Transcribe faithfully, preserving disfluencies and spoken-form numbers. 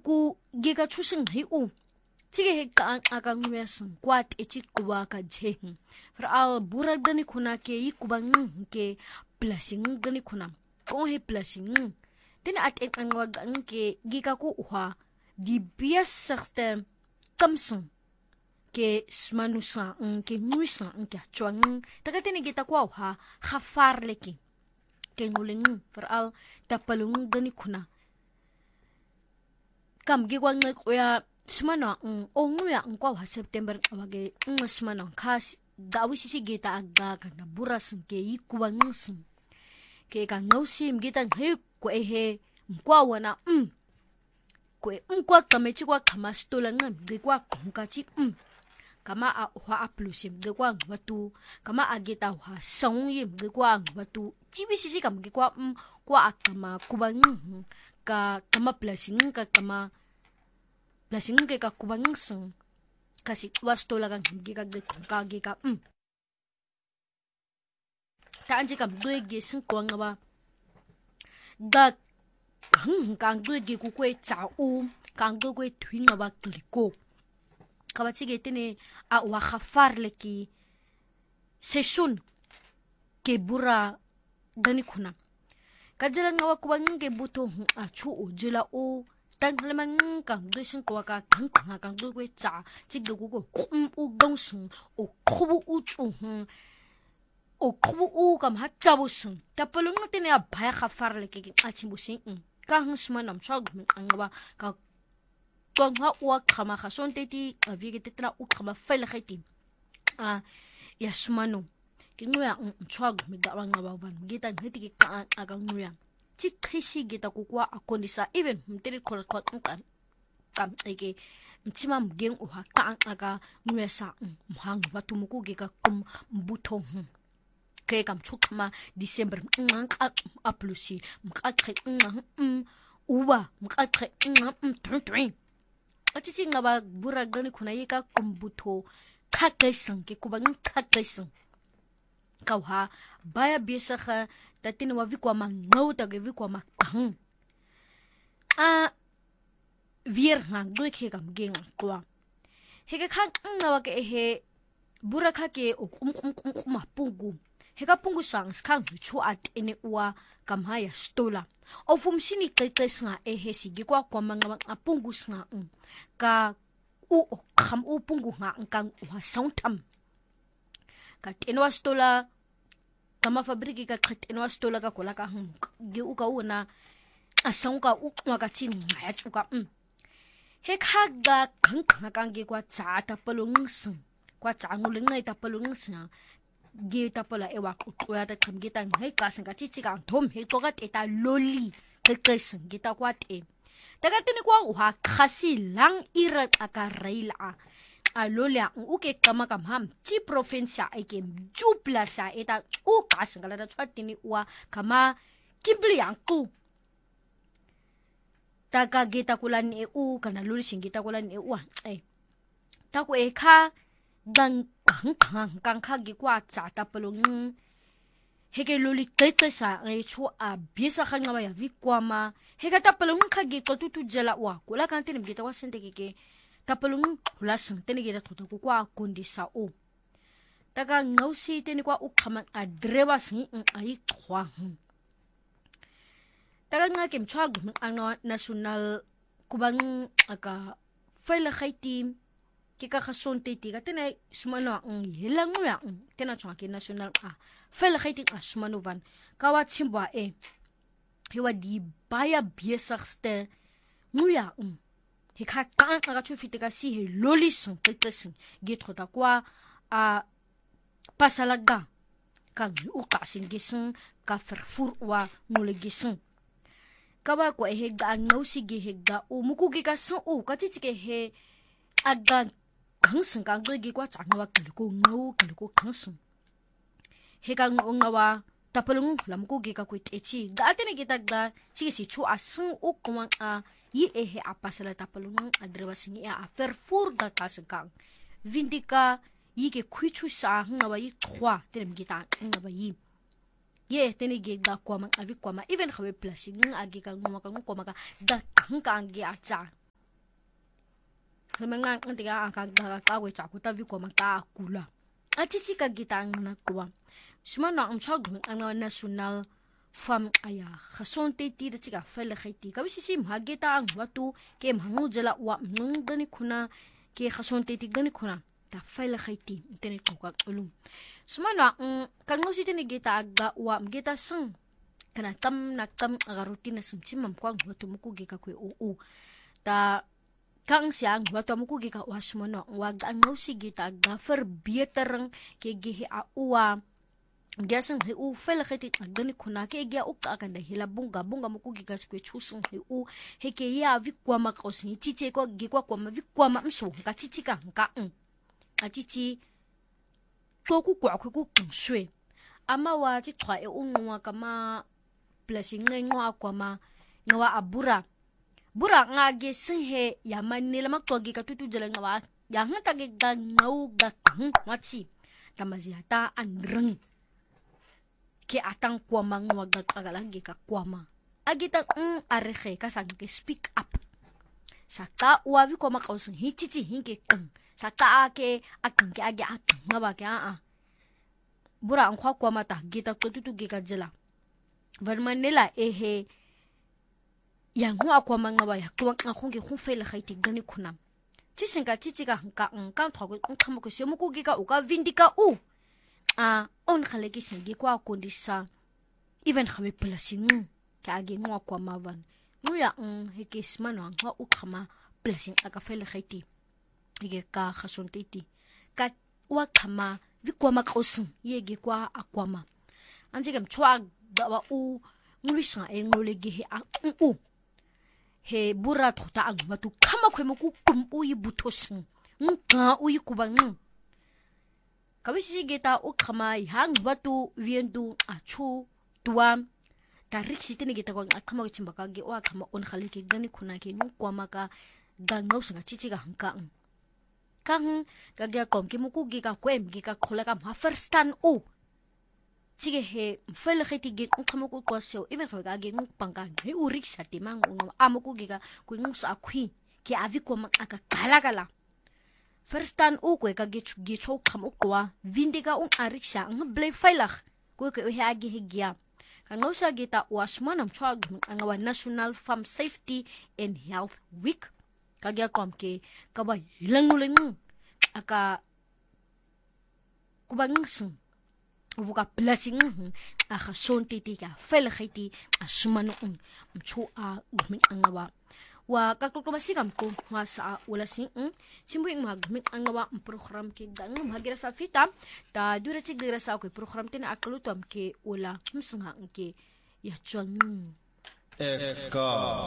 ku giga chusing hi u tige he ka aka ngwe sang kwat e chi kuwa ka jeng for al bura gani kuna ke i kuba ng ke plasing gani kuna ko he plasing tin at ek angwa gang ke giga ku uha di bias sakte kamsung ke smanusa ke nuisa ke chuang taga tin gita ku uha khafar leki ke nguling for al tapalung gani kuna kam gi gwang ngai ya smana o nguya ngwa wa September awage ng smana khas dawi sisi gita aga kana buras ke ikuwa ngsim ke ka ngausim gita he ko ehe ngwa wana um ko ngwa kamechi kwa kama stola ngam ge kwa ngkachi um kama a wa aplusim ge kwa ngwatu kama agita wa song yim ge kwa ngwatu chibi sisi kam ge kwa um kwa akama kuba ng ka kama plasing ka kama plasing ke ka kuba ng sing kasi wasto la kang gi ka ge ka gi ka um ta anji kam doi ge sing ko ngaba ga kang kang doi ge ku kwe cha u kang do kwe twin ngaba kliko ka ba chige tene a wa khafar le ki seshun ke bura gani kuna kajala ngawa kuba nge buto a chu u jila u tang lemang kang doi sing ko ka kang kang kang doi kwe cha chige ku ko kum u gong sing o khubu u chu o khubu u kam ha chabu sing tapalung tene a bhaya khafar le ki a chimbu sing ka hang smanam chog ngaba ka kong ha wa khama khason te ti avi ke tetra u khama fel khati a ya smanu ki nguya chog mi da wanga ba ban gita ngiti ki ka aga nguya chi khisi gita ku kwa akondisa even mtere khol khol kan kam ege mchima mgeng u ha ka aga nguya sa mhang batumuku ge ka kum mbuto ke kam chukma December ngang aplusi mkakhe ngang uwa mkakhe ngang trin achichi ngaba bura gani kuna yika kumbuto khakaisang ke kubang khakaisang kawha baya bisa kha tatin wa vikwa mangau ta ge vikwa makang a vier hang do ke kam geng kwa he ke khang ngawa ke he bura kha ke kum kum kum kum pungu he ka pungu sang skang chu at ene uwa kam ha ya stola o fumsini kai kai snga e he sigi kwa kwa manga apungu snga ka u kham u pungu nga kang wa soundtam ka tenwa stola kama fabriki ka tenwa stola ka kola ka hum ge u ka una asang ka u kwa ka chin nga ya chu ka um he kha ga kang kang kang ge kwa cha ta palung sing kwa cha nguling ngai ta palung sing ge ta pala ewa ku ya ta kham ge ta ngai ka sang ka chi chi ka thom he to ka te ta loli ke ke sang ge ta kwa te ta ka tini kwa u ha khasi lang ira aka raila a lolia u ke kama kam ham chi provincia ai ke jupla sa eta u ka sang la ta chwa tini wa kama kimbli yang ku ta ka ge ta kulan e u kana loli sing ge ta kulan e u ai ta ku e kha gang kang kang kang kha gi kwa cha ta palung heke loli tete sa ngai chu a bisa khan ngaba ya vikwa ma heka ta palung kha gi to tu jala wa kula kan tin gi ta wa sente ke ta palung kula sang tin gi ta to ku kwa kundi sa o ta ga ngau si tin kwa u khama a drewa sing ai khwa ta ga nga kem chwa gu ang national kubang aka faila khaitim ke ka khason te ti ka tena smano ang hilang ya tena chwa ke national a fel khaiting a smano van ka wa chimba e hewa di baya biesagste nguya um he ka ka ka chu fitika si he lolison tetesen get khota kwa a pasalaga ka u ka sin gisen ka ferfur wa ngule gisen ka ba ko he ga ngau si ge he ga u muku ge ka so u ka chi chi ke he aga kang sing kang gi kwa cha ngawa ko ngau ko kang sing he kang ngawa tapalung lam ko gi ka ko te chi ga tene gi tag da chi si chu asung u kumang a yi e he apasala tapalung adrewa sing a ferfur ga ka sing kang vindika yi ke khuichu sa ngawa yi khwa tene gi ta ngawa yi ye tene gi ga kwa mang avi kwa ma even khawe plasing agi ka ngoma ka ngoma ka da kang kang gi a cha Mengang ntiga angka ka we cha kuta vi ko maka kula atiti ka gitang na kwa sumana ang chog ang national farm aya khasonte ti da chiga fele khaiti ka bisi sim hageta ang watu ke mhangu jala wa nung gani khuna ke khasonte ti gani khuna ta fele khaiti tene ka ulum sumana ka ngosi tene geta aga wa geta sung kana tam na tam agaruti na sumchimam kwa watu muku ge ka kwe u ta kang siang wato mo ko gika was mo no wag ang no sigita ga verbeterang ke gihi a uwa gasang he u fel khiti agani khuna ke gya u ka kan da hila bunga bunga mo ko gika skwe chusung he u he ke ya vi kwa ma ko sin chiche ko gi kwa kwa ma vi kwa ma mso ka chichi ka ka n a chichi to ku kwa ku ku shwe ama wa chi thwa e u ngwa ka ma blessing ngwa kwa ma ngwa abura bura ngage sinhe ya manila maktogi ka tutu jala ngawa ya ngata ge ga ngau ga kang machi tamazi hata andreng ke atang kwa mangwa ga kagala ge ka kwama agita um arehe ka sang ke speak up saka wavi kwa makausin hichichi hinke kang saka ake akang ke age akang ngaba ke a a bura ang kwa kwa mata gita tutu ge ka jala vermanela ehe yang ho akwa mangaba ya kwa ngkhonge khu fela khaiti gani khunam chisinga chichiga nka nka thogo nkhamo ko semo ku giga uka vindika u a on khale ki singi kwa kondisa even khabe plasing ka age ngwa kwa mavan nuya un heke smano ngwa u khama plasing aka fela khaiti ige ka khasontiti ka wa khama vikwa makosin yege kwa akwama anjigam chwa dawa u ngulisa e ngulege he a u he bura thota ang matu kama khwemo ku kumpu yi buthosing nga uyi kubang kabisi geta u khama hang batu viendu achu tuam tarik sitene geta ko khama chimba ka ge wa khama on khale ke gani khuna ke ngu kwama ka gango singa chichi ga hangka kang ka ge kom ke muku ge ka kwem ge ka khola ka ma first stand u chige he fel khiti ge khamo ko ko so even kha ga ge ngu pangka he u riksa ti mang u amuku ge ka ku ngu sa khwi ke avi ko ma aka kala kala first stand u ko ka ge chu ge chou khamo ko wa vindika u ariksha ng ble failach ko ke he age he gya ka ngu sa ge ta wasmanam chwa ng wa national farm safety and health week ka ge kom ke ka ba hilanguling aka kubang sing vuka blessing a khasonti ti ka fel khiti asumano um mchu a gmin angawa wa ka to masigam ko wa sa wala sing simbuing mag gmin angawa program ke dang magira sa fitam ta dura chi gira sa ko program tin aklutom ke wala msanga ke ya chwang